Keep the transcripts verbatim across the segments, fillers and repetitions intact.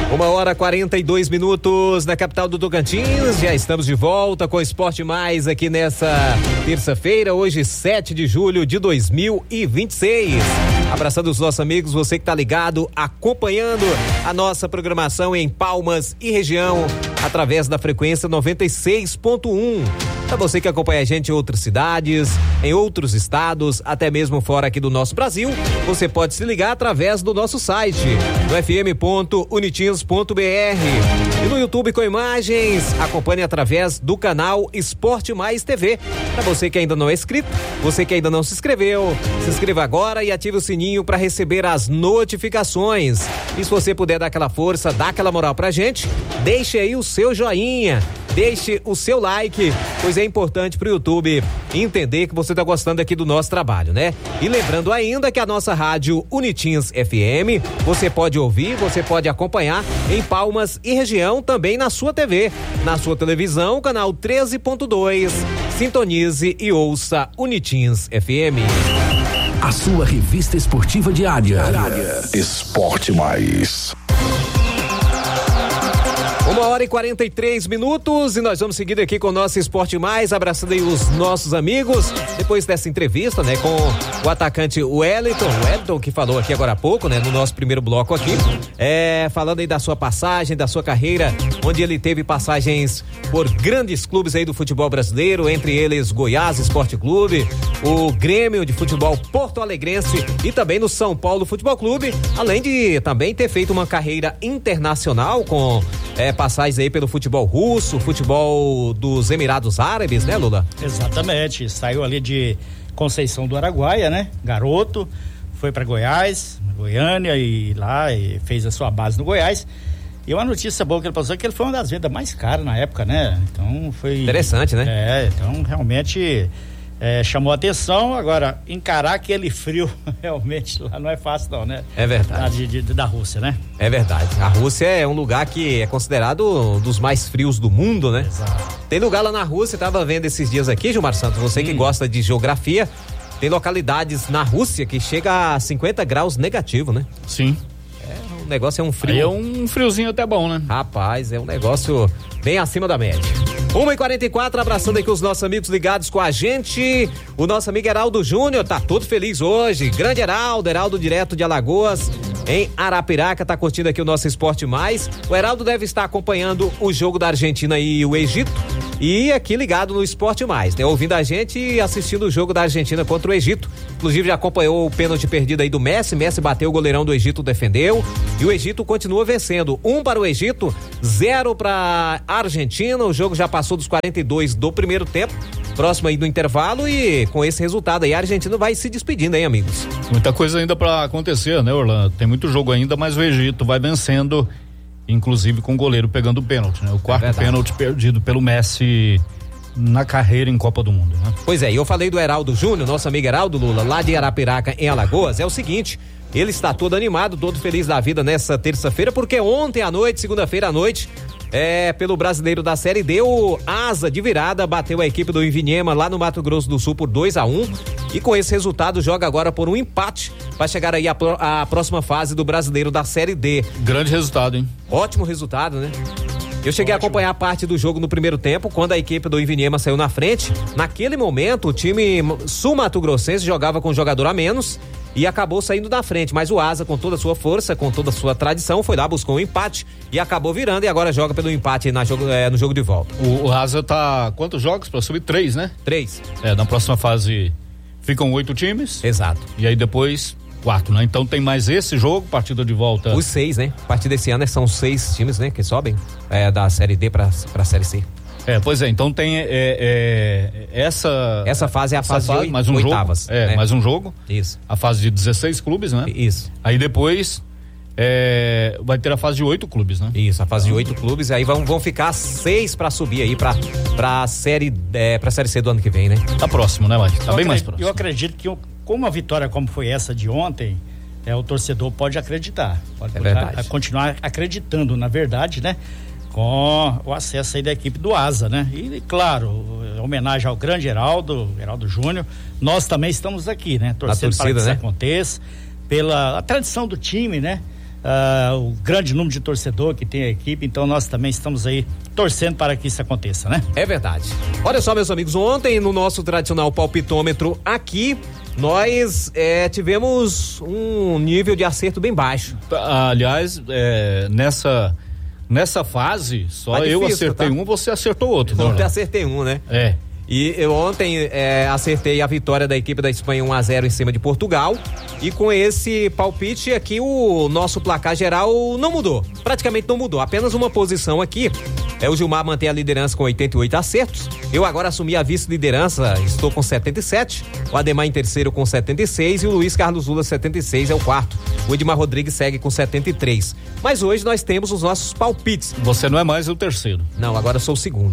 Uma hora quarenta e dois minutos na capital do Tocantins. Já estamos de volta com o Esporte Mais aqui nessa terça-feira, hoje sete de julho de dois mil e vinte e seis. Abraçando os nossos amigos, você que tá ligado, acompanhando a nossa programação em Palmas e região através da frequência noventa e seis ponto um. Para você que acompanha a gente em outras cidades, em outros estados, até mesmo fora aqui do nosso Brasil, você pode se ligar através do nosso site, no f m ponto unitins ponto b r. E no YouTube com imagens, acompanhe através do canal Esporte Mais T V. Para você que ainda não é inscrito, você que ainda não se inscreveu, se inscreva agora e ative o sininho para receber as notificações. E se você puder dar aquela força, dar aquela moral pra gente, deixe aí o seu joinha. Deixe o seu like, pois é importante pro YouTube entender que você tá gostando aqui do nosso trabalho, né? E lembrando ainda que a nossa rádio Unitins F M, você pode ouvir, você pode acompanhar em Palmas e região, também na sua T V, na sua televisão, canal treze ponto dois. Sintonize e ouça Unitins F M. A sua revista esportiva diária. Esporte Mais. Uma hora e quarenta e três minutos e nós vamos seguir aqui com o nosso Esporte Mais, abraçando aí os nossos amigos, depois dessa entrevista, né, com o atacante Wellington, Wellington que falou aqui agora há pouco, né, no nosso primeiro bloco aqui, é, falando aí da sua passagem, da sua carreira, onde ele teve passagens por grandes clubes aí do futebol brasileiro, entre eles Goiás Esporte Clube, o Grêmio de Futebol Porto Alegrense e também no São Paulo Futebol Clube, além de também ter feito uma carreira internacional com é, passagens aí pelo futebol russo, futebol dos Emirados Árabes, né, Lula? Exatamente, saiu ali de Conceição do Araguaia, né, garoto, foi para Goiás, Goiânia e lá e fez a sua base no Goiás. E uma notícia boa que ele passou é que ele foi uma das vendas mais caras na época, né? Então foi... Interessante, né? É, então realmente é, chamou a atenção. Agora, encarar aquele frio realmente lá não é fácil não, né? É verdade. Da, de, de, da Rússia, né? É verdade. A Rússia é um lugar que é considerado um dos mais frios do mundo, né? Exato. Tem lugar lá na Rússia, eu tava vendo esses dias aqui, Gilmar Santos, você hum. que gosta de geografia, tem localidades na Rússia que chega a cinquenta graus negativo, né? Sim. O negócio é um frio. Aí é um friozinho até bom, né? Rapaz, é um negócio bem acima da média. uma e quarenta e quatro, abraçando aqui os nossos amigos ligados com a gente. O nosso amigo Heraldo Júnior tá todo feliz hoje. Grande Heraldo, Heraldo direto de Alagoas, em Arapiraca, tá curtindo aqui o nosso Esporte Mais. O Heraldo deve estar acompanhando o jogo da Argentina e o Egito. E aqui ligado no Esporte Mais, né? Ouvindo a gente e assistindo o jogo da Argentina contra o Egito. Inclusive já acompanhou o pênalti perdido aí do Messi. Messi bateu, o goleirão do Egito defendeu. E o Egito continua vencendo. Um para o Egito, zero para a Argentina. O jogo já passou dos quarenta e dois do primeiro tempo. Próximo aí do intervalo e com esse resultado aí a Argentina vai se despedindo, hein, amigos? Muita coisa ainda para acontecer, né, Orlando? Tem muito jogo ainda, mas o Egito vai vencendo, inclusive com o goleiro pegando o pênalti, né? O quarto é pênalti perdido pelo Messi na carreira em Copa do Mundo, né? Pois é, e eu falei do Heraldo Júnior, nosso amigo Heraldo Lula, lá de Arapiraca, em Alagoas. É o seguinte, ele está todo animado, todo feliz da vida nessa terça-feira, porque ontem à noite, segunda-feira à noite, é, pelo Brasileiro da Série D, o Asa de virada bateu a equipe do Ivinhema lá no Mato Grosso do Sul por dois a um, e com esse resultado joga agora por um empate para chegar aí a, a próxima fase do Brasileiro da Série D. Grande resultado, hein? Ótimo resultado, né? Eu cheguei Ótimo. a acompanhar parte do jogo no primeiro tempo, quando a equipe do Ivinhema saiu na frente. Naquele momento, o time sul-mato-grossense jogava com um jogador a menos e acabou saindo da frente, mas o Asa, com toda a sua força, com toda a sua tradição, foi lá, buscou um empate e acabou virando, e agora joga pelo empate na jogo, é, no jogo de volta. O, o Asa tá quantos jogos para subir? Três, né? Três. É, na próxima fase ficam oito times. Exato. E aí depois quatro, né? Então tem mais esse jogo, partida de volta. Os seis, né? A partir desse ano são seis times, né? Que sobem é, da Série D pra, pra Série C. É, pois é, então tem é, é, essa... Essa fase é a fase, fase de mais um oitavas. Jogo, é, né? mais um jogo. Isso. A fase de dezesseis clubes, né? Isso. Aí depois é, vai ter a fase de oito clubes, né? Isso, a fase então, de oito clubes, e aí vão, vão ficar seis pra subir aí pra, pra, série, é, pra Série C do ano que vem, né? Tá próximo, né, Mike? Tá eu bem acredito, mais próximo. Eu acredito que com uma vitória como foi essa de ontem, é, o torcedor pode acreditar, pode é verdade. A, a continuar acreditando, na verdade, né? Com o acesso aí da equipe do Asa, né? E, claro, homenagem ao grande Heraldo, Heraldo Júnior. Nós também estamos aqui, né? Torcendo torcida, para que né? isso aconteça, pela a tradição do time, né? uh, o grande número de torcedor que tem a equipe, então nós também estamos aí torcendo para que isso aconteça, né? É verdade. Olha só, meus amigos, ontem no nosso tradicional palpitômetro aqui, nós é, tivemos um nível de acerto bem baixo. Aliás, é, nessa, nessa fase, só tá eu difícil, acertei tá? um, você acertou outro. Não, eu acertei um, né? É. E eu ontem é, acertei a vitória da equipe da Espanha um a zero em cima de Portugal. E com esse palpite aqui, o nosso placar geral não mudou. Praticamente não mudou. Apenas uma posição aqui. É, o Gilmar mantém a liderança com oitenta e oito acertos. Eu agora assumi a vice-liderança, estou com setenta e sete. O Ademar em terceiro com setenta e seis. E o Luiz Carlos Lula, setenta e seis, é o quarto. O Edmar Rodrigues segue com setenta e três. Mas hoje nós temos os nossos palpites. Você não é mais o terceiro. Não, agora eu sou o segundo.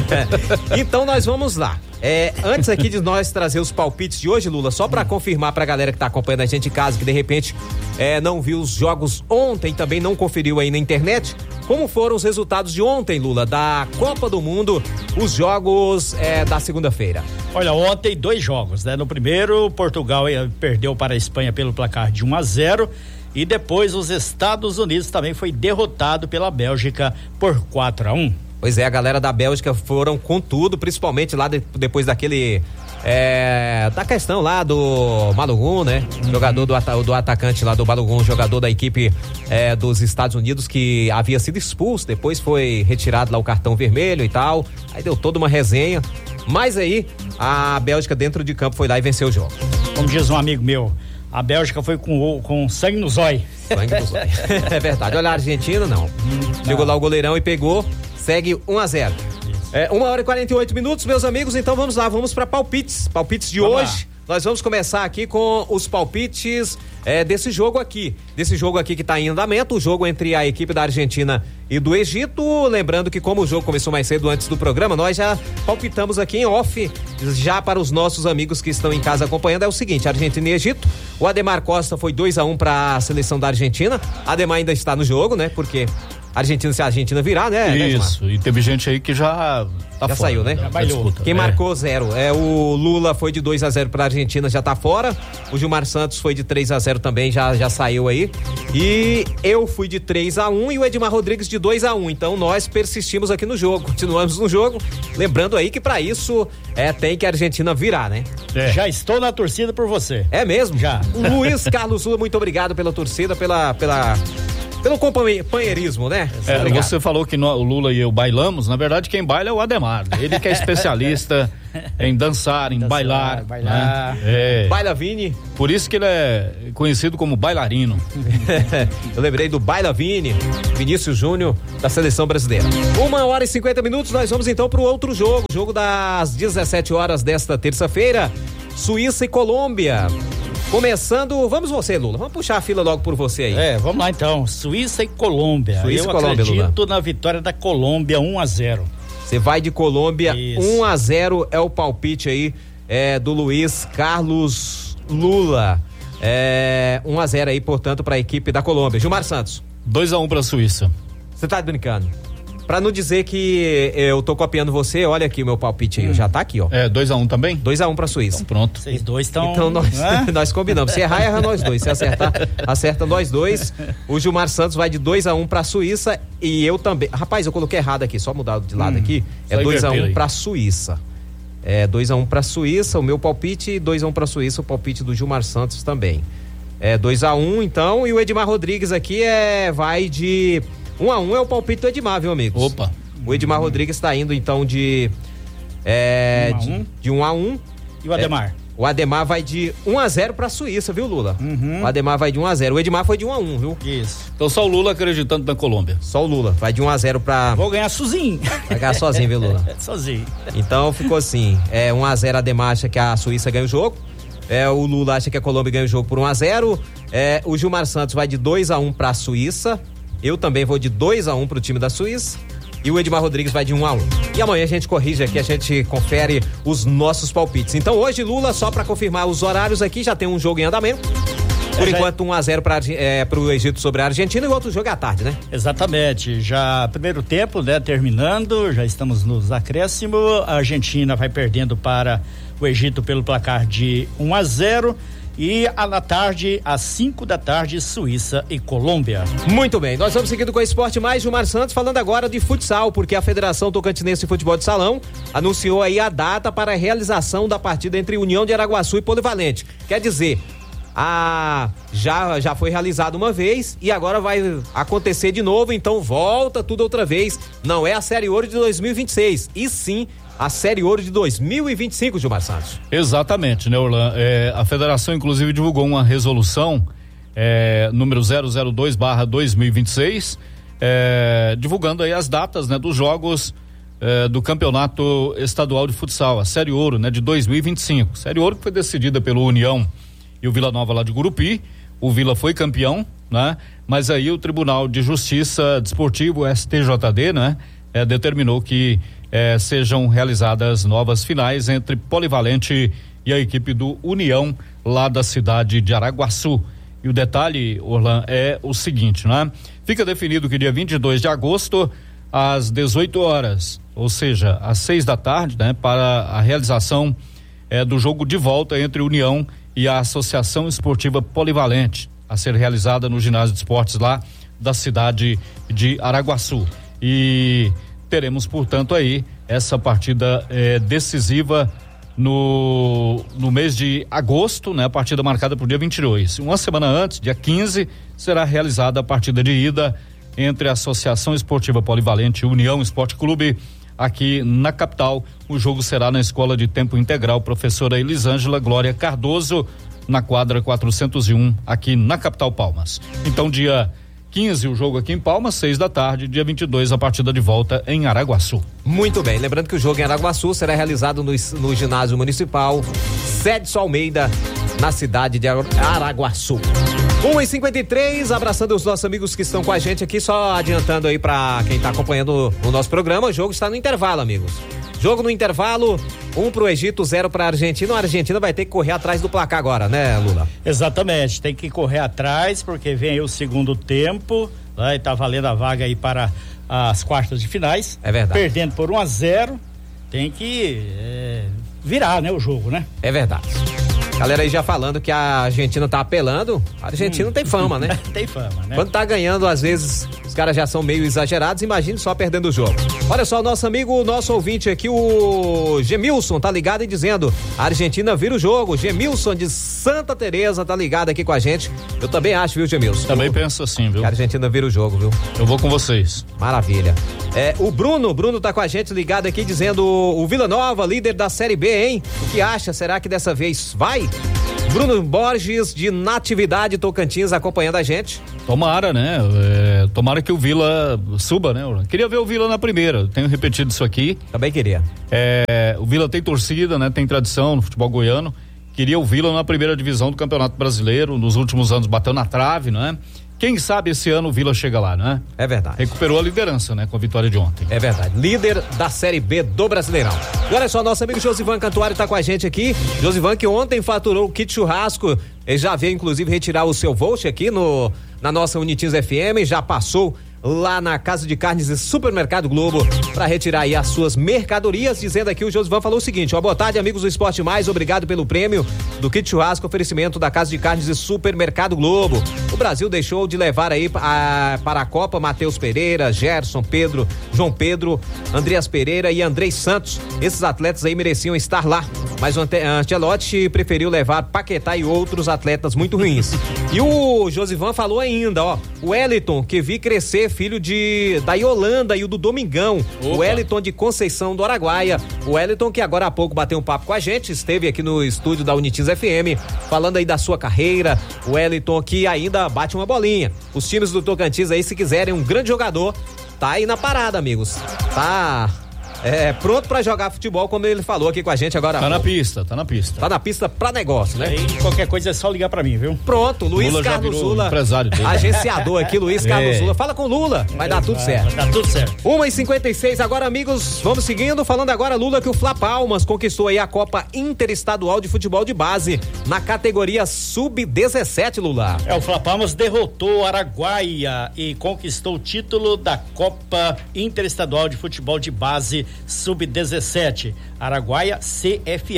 Então nós vamos lá. É, antes aqui de nós trazer os palpites de hoje, Lula, só para confirmar pra galera que tá acompanhando a gente em casa, que de repente é, não viu os jogos ontem, também não conferiu aí na internet, como foram os resultados de ontem, Lula, da Copa do Mundo, os jogos é, da segunda-feira? Olha, ontem dois jogos, né? No primeiro, Portugal perdeu para a Espanha pelo placar de um a zero. E depois os Estados Unidos também foi derrotado pela Bélgica por quatro a um. Pois é, a galera da Bélgica foram com tudo, principalmente lá de, depois daquele é, da questão lá do Balogun, né? Uhum. Jogador do, do atacante lá do Balogun, jogador da equipe é, dos Estados Unidos que havia sido expulso, depois foi retirado lá o cartão vermelho e tal, aí deu toda uma resenha, mas aí a Bélgica dentro de campo foi lá e venceu o jogo. Como diz um amigo meu, a Bélgica foi com, com sangue no zóio. Sangue no zóio. É verdade. Olha a Argentina, não. Chegou lá o goleirão e pegou, segue um a zero. É, uma hora e quarenta e oito minutos, meus amigos, então vamos lá, vamos para palpites, palpites de vamos hoje. Lá. Nós vamos começar aqui com os palpites é, desse jogo aqui, desse jogo aqui que está em andamento, o jogo entre a equipe da Argentina e do Egito. Lembrando que como o jogo começou mais cedo antes do programa, nós já palpitamos aqui em off, já para os nossos amigos que estão em casa acompanhando, é o seguinte: Argentina e Egito, o Ademar Costa foi dois a um para a seleção da Argentina. Ademar ainda está no jogo, né? Porque Argentina, se a Argentina virar, né? Isso, né, e teve gente aí que já tá já fora, saiu, né? Já bailou. Quem é. marcou zero é o Lula, foi de dois a zero para a Argentina, já tá fora. O Gilmar Santos foi de três a zero também, já já saiu aí. E eu fui de três a um e o Edmar Rodrigues de dois a um. Então nós persistimos aqui no jogo, continuamos no jogo. Lembrando aí que para isso é tem que a Argentina virar, né? É. Já estou na torcida por você. É mesmo? Já. Luiz Carlos Lula, muito obrigado pela torcida, pela pela pelo companheirismo, né? É, você falou que no, o Lula e eu bailamos, na verdade quem baila é o Ademar, ele que é especialista em dançar, em dançar, bailar, bailar. Né? É. Baila Vini. Por isso que ele é conhecido como bailarino. Eu lembrei do Baila Vini, Vinícius Júnior, da seleção brasileira. Uma hora e cinquenta minutos, nós vamos então pro outro jogo, jogo das dezessete horas desta terça-feira, Suíça e Colômbia. Começando, vamos você, Lula, vamos puxar a fila logo por você aí. É, vamos lá então, Suíça e Colômbia. Suíça Eu e Colômbia, acredito Lula. na vitória da Colômbia um a zero. Você vai de Colômbia, Isso. um a zero é o palpite aí é, do Luiz Carlos Lula. É, um a zero aí, portanto, para a equipe da Colômbia. Gilmar Santos. dois a um para a Suíça. Você tá brincando? Pra não dizer que eu tô copiando você, olha aqui o meu palpite aí, hum. já tá aqui, ó. É, dois a um também? dois a um pra Suíça. Então, pronto. Vocês dois estão... Então nós, nós combinamos. Se errar, erra nós dois. Se acertar, acerta nós dois. O Gilmar Santos vai de dois a um pra Suíça e eu também. Rapaz, eu coloquei errado aqui, só mudar de lado hum, aqui. É dois a um pra Suíça. É dois a um pra Suíça, o meu palpite, e dois a um pra Suíça, o palpite do Gilmar Santos também. É dois a um, então, e o Edmar Rodrigues aqui é vai de um a um, é o palpite do Edmar, viu, amigos? Opa. O Edmar Rodrigues está indo então de é, um a um. de, de um a um. E o Ademar? É, o Ademar vai de um a zero para a Suíça, viu, Lula? Uhum. O Ademar vai de um a zero. O Edmar foi de um a um, viu? Isso. Então só o Lula acreditando na Colômbia. Só o Lula, vai de um a zero para... Vou ganhar sozinho. Vai ganhar sozinho, viu, Lula? Sozinho. Então ficou assim, é um a zero, Ademar acha que a Suíça ganha o jogo. É, o Lula acha que a Colômbia ganha o jogo por um a zero. É, o Gilmar Santos vai de dois a um para a Suíça. Eu também vou de dois a um pro time da Suíça. E o Edmar Rodrigues vai de um a um. E amanhã a gente corrige aqui, a gente confere os nossos palpites. Então hoje, Lula, só para confirmar os horários aqui, já tem um jogo em andamento. Por é, enquanto, um a zero para é, o Egito sobre a Argentina, e o outro jogo é à tarde, né? Exatamente. Já primeiro tempo, né, terminando, já estamos nos acréscimos. A Argentina vai perdendo para o Egito pelo placar de um a zero. E à na tarde, às cinco da tarde, Suíça e Colômbia. Muito bem, nós vamos seguindo com o Esporte Mais, Gilmar Santos, falando agora de futsal, porque a Federação Tocantinense de Futebol de Salão anunciou aí a data para a realização da partida entre União de Araguaçu e Polivalente. Quer dizer, a já já foi realizado uma vez e agora vai acontecer de novo, então volta tudo outra vez. Não é a Série Ouro de dois mil e vinte e seis, e sim a Série Ouro de dois mil e vinte e cinco, Gilmar Santos. Exatamente, né, Orlan? É, a federação inclusive divulgou uma resolução é, número zero zero dois barra dois mil e vinte e seis, é, divulgando aí as datas, né, dos jogos é, do Campeonato Estadual de Futsal, a Série Ouro, né, de dois mil e vinte e cinco. Série Ouro que foi decidida pelo União e o Vila Nova lá de Gurupi. O Vila foi campeão, né? Mas aí o Tribunal de Justiça Desportivo, S T J D, né? É, determinou que é, sejam realizadas novas finais entre Polivalente e a equipe do União lá da cidade de Araguaçu. E o detalhe, Orlan, é o seguinte, né? Fica definido que dia vinte e dois de agosto, às dezoito horas, ou seja, às seis da tarde, né? Para a realização é, do jogo de volta entre União e a Associação Esportiva Polivalente, a ser realizada no ginásio de esportes lá da cidade de Araguaçu. E teremos, portanto, aí essa partida eh, decisiva no no mês de agosto, né? A partida marcada para o dia vinte e dois. Uma semana antes, dia quinze, será realizada a partida de ida entre a Associação Esportiva Polivalente e União Esporte Clube aqui na capital. O jogo será na Escola de Tempo Integral Professora Elisângela Glória Cardoso, na quadra quatrocentos e um, aqui na capital Palmas. Então, dia quinze, o jogo aqui em Palmas, seis da tarde, dia vinte e dois, a partida de volta em Araguaçu. Muito bem, lembrando que o jogo em Araguaçu será realizado no, no ginásio municipal Cédson Almeida, na cidade de Araguaçu. uma e cinquenta e três, abraçando os nossos amigos que estão com a gente aqui, só adiantando aí pra quem tá acompanhando o nosso programa, o jogo está no intervalo, amigos. Jogo no intervalo, um pro Egito, zero pra Argentina. A Argentina vai ter que correr atrás do placar agora, né, Lula? Exatamente, tem que correr atrás, porque vem aí o segundo tempo, né, e tá valendo a vaga aí para as quartas de finais. É verdade. Perdendo por um a zero, tem que é, virar, né, o jogo, né? É verdade. Galera aí já falando que a Argentina tá apelando, a Argentina hum. tem fama, né? Tem fama, né? Quando tá ganhando, às vezes, os caras já são meio exagerados, imagine só perdendo o jogo. Olha só, o nosso amigo, o nosso ouvinte aqui, o Gemilson, tá ligado e dizendo, a Argentina vira o jogo. Gemilson de Santa Teresa tá ligado aqui com a gente. Eu também acho, viu, Gemilson? Também penso assim, viu? Que a Argentina vira o jogo, viu? Eu vou com vocês. Maravilha. É, o Bruno, Bruno tá com a gente ligado aqui dizendo, o Vila Nova, líder da Série B, hein? O que acha? Será que dessa vez vai? Bruno Borges de Natividade Tocantins acompanhando a gente. Tomara, né? É, tomara que o Vila suba, né? Queria ver o Vila na primeira, tenho repetido isso aqui. Também queria. É, o Vila tem torcida, né? Tem tradição no futebol goiano. Queria o Vila na primeira divisão do Campeonato Brasileiro, nos últimos anos bateu na trave, né? Quem sabe esse ano o Vila chega lá, né? É verdade. Recuperou a liderança, né? Com a vitória de ontem. É verdade. Líder da Série B do Brasileirão. E olha só, nosso amigo Josivan Cantuário tá com a gente aqui. Josivan que ontem faturou o kit churrasco. Ele já veio, inclusive, retirar o seu voucher aqui no, na nossa Unitins F M. Já passou lá na Casa de Carnes e Supermercado Globo para retirar aí as suas mercadorias, dizendo aqui, o Josivan falou o seguinte, ó, boa tarde, amigos do Esporte Mais, obrigado pelo prêmio do kit churrasco, oferecimento da Casa de Carnes e Supermercado Globo. O Brasil deixou de levar aí a, para a Copa Matheus Pereira, Gerson, Pedro, João Pedro, Andreas Pereira e Andrei Santos. Esses atletas aí mereciam estar lá, mas o Ancelotti preferiu levar Paquetá e outros atletas muito ruins. E o Josivan falou ainda, ó, o Wellington, que vi crescer, filho de da Yolanda e o do Domingão, Opa. O Wellington de Conceição do Araguaia, o Wellington que agora há pouco bateu um papo com a gente, esteve aqui no estúdio da Unitins F M, falando aí da sua carreira, o Wellington que ainda bate uma bolinha, os times do Tocantins aí, se quiserem um grande jogador, tá aí na parada, amigos, tá... É, pronto pra jogar futebol, como ele falou aqui com a gente agora. Tá na pista, tá na pista. Tá na pista pra negócio, né? Aí, qualquer coisa é só ligar pra mim, viu? Pronto, Luiz Lula Carlos Zula, empresário dele. Agenciador aqui, Luiz é. Carlos Zula. Fala com o Lula, vai é, dar tudo vai, certo. Vai dar tudo certo. uma e cinquenta e seis, agora, amigos, vamos seguindo, falando agora, Lula, que o Fla Palmas conquistou aí a Copa Interestadual de Futebol de Base na categoria sub dezessete, Lula. É, o Fla Palmas derrotou o Araguaia e conquistou o título da Copa Interestadual de Futebol de Base sub dezessete. Araguaia C F A.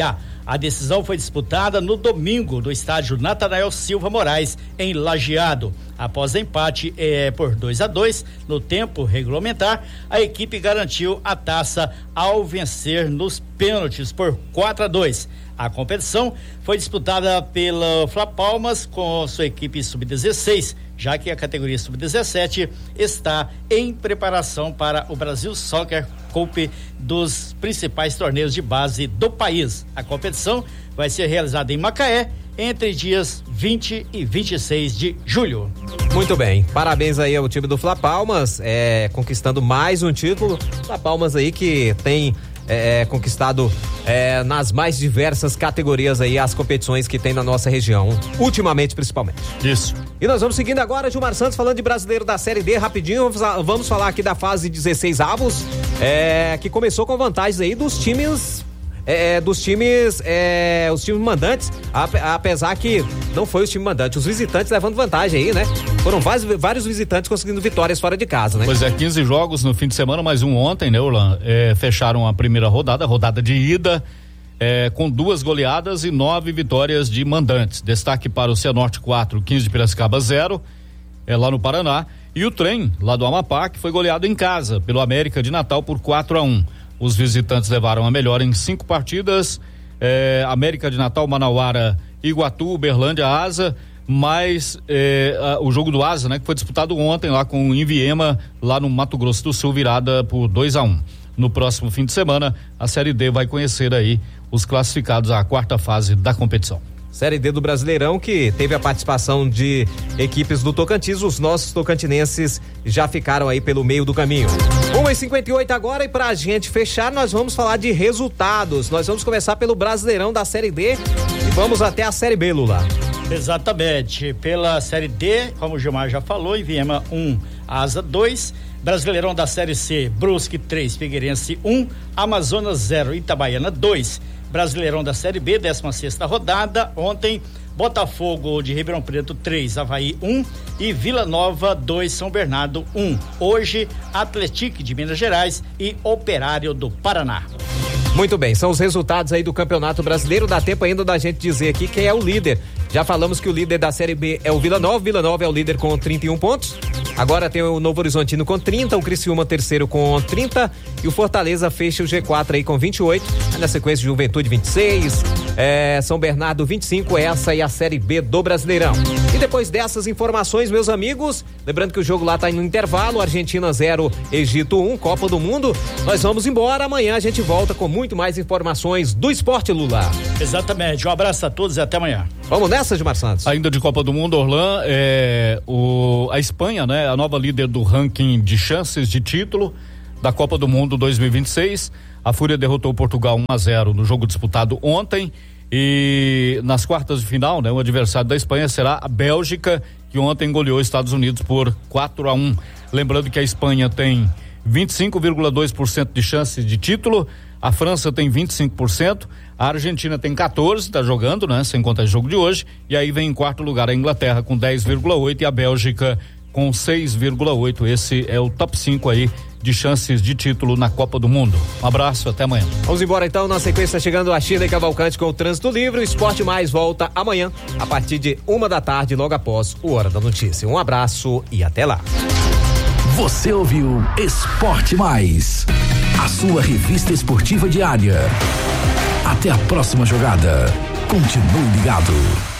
A decisão foi disputada no domingo do estádio Natanael Silva Moraes, em Lajeado. Após empate eh, por dois a dois no tempo regulamentar, a equipe garantiu a taça ao vencer nos pênaltis por quatro a dois. A competição foi disputada pela Fla Palmas com sua equipe sub dezesseis, já que a categoria sub dezessete está em preparação para o Brasil Soccer Cup dos principais torneios de base do país. A competição vai ser realizada em Macaé entre dias vinte e vinte e seis de julho. Muito bem, parabéns aí ao time do Fla Palmas, é, conquistando mais um título. Fla Palmas aí que tem É, conquistado é, nas mais diversas categorias aí as competições que tem na nossa região, ultimamente principalmente. Isso. E nós vamos seguindo agora, Gilmar Santos falando de brasileiro da Série D, rapidinho, vamos, vamos falar aqui da fase dezesseis avos, é, que começou com vantagens aí dos times... É, dos times, é, os times mandantes, apesar que não foi os times mandantes, os visitantes levando vantagem aí, né? Foram vários, vários visitantes conseguindo vitórias fora de casa, né? Pois é, quinze jogos no fim de semana, mais um ontem, né, Orlando? É, fecharam a primeira rodada, rodada de ida, é, com duas goleadas e nove vitórias de mandantes. Destaque para o Cianorte quatro, quinze de Piracicaba zero, é, lá no Paraná. E o Trem, lá do Amapá, que foi goleado em casa pelo América de Natal por quatro a um. Os visitantes levaram a melhor em cinco partidas, eh, América de Natal, Manauara, Iguatu, Uberlândia, Asa, mais eh, a, o jogo do Asa, né, que foi disputado ontem lá com o Inviema, lá no Mato Grosso do Sul, virada por dois a um. No próximo fim de semana, a Série D vai conhecer aí os classificados à quarta fase da competição. Série D do Brasileirão, que teve a participação de equipes do Tocantins, os nossos tocantinenses já ficaram aí pelo meio do caminho. uma e cinquenta e oito agora, e pra gente fechar, nós vamos falar de resultados. Nós vamos começar pelo Brasileirão da Série D e vamos até a Série B, Lula. Exatamente, pela Série D, como o Gilmar já falou, Inviema um, Asa dois, Brasileirão da Série C, Brusque três, Figueirense um, Amazonas zero, Itabaiana dois. Brasileirão da Série B, décima sexta rodada, ontem Botafogo de Ribeirão Preto três, Avaí um e Vila Nova dois, São Bernardo um. Hoje, Atlético de Minas Gerais e Operário do Paraná. Muito bem, são os resultados aí do Campeonato Brasileiro. Dá tempo ainda da gente dizer aqui quem é o líder. Já falamos que o líder da Série B é o Vila Nova. Vila Nova é o líder com trinta e um pontos. Agora tem o Novo Horizontino com trinta, o Criciúma terceiro com trinta e o Fortaleza fecha o G quatro aí com vinte e oito. Na sequência, Juventude vinte e seis, é, São Bernardo vinte e cinco, essa e a Série B do Brasileirão. E depois dessas informações, meus amigos, lembrando que o jogo lá tá no intervalo, Argentina zero, Egito um, Copa do Mundo. Nós vamos embora, amanhã a gente volta com muito mais informações do esporte, Lula. Exatamente, um abraço a todos e até amanhã. Vamos nessa, Gilmar Santos. Ainda de Copa do Mundo, Orlando, é, o, a Espanha, né, a nova líder do ranking de chances de título da Copa do Mundo dois mil e vinte e seis. A Fúria derrotou Portugal um a zero no jogo disputado ontem, e nas quartas de final, né, o adversário da Espanha será a Bélgica, que ontem goleou os Estados Unidos por quatro a um. Lembrando que a Espanha tem vinte e cinco vírgula dois por cento de chances de título, a França tem vinte e cinco por cento, a Argentina tem quatorze, está jogando, né, sem contar o jogo de hoje, e aí vem em quarto lugar a Inglaterra com dez vírgula oito e a Bélgica com seis vírgula oito. Esse é o top cinco aí de chances de título na Copa do Mundo. Um abraço, até amanhã. Vamos embora então, na sequência chegando a Shirley Cavalcante com o Trânsito Livre. O Esporte Mais volta amanhã a partir de uma da tarde, logo após o Hora da Notícia. Um abraço e até lá. Você ouviu Esporte Mais, a sua revista esportiva diária. Até a próxima jogada. Continue ligado.